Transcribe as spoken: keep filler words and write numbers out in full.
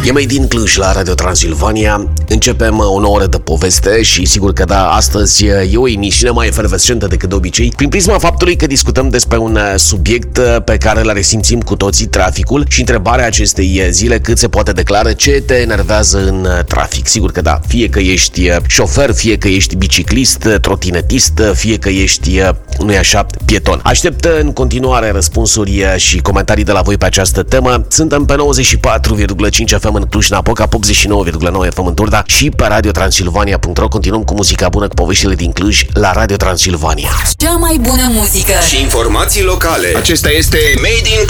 E Made in Cluj la Radio Transilvania. Începem o nouă oră de poveste și sigur că da, astăzi e o emisiune mai efervescentă decât de obicei, prin prisma faptului că discutăm despre un subiect pe care îl resimțim cu toții, traficul, și întrebarea acestei zile: cât se poate declară ce te enervează în trafic. Sigur că da, fie că ești șofer, fie că ești biciclist, trotinetist, fie că ești, nu-i așa, pieton. Aștept în continuare răspunsuri și comentarii de la voi pe această temă. Suntem pe nouăzeci și patru virgulă cinci F M în Cluj-Napoca, optzeci și nouă virgulă nouă F M în Turda și pe radio transilvania punct ro. Continuăm cu muzica bună, cu poveștile din Cluj la Radio Transilvania. Cea mai bună muzică și informații locale. Acesta este Made in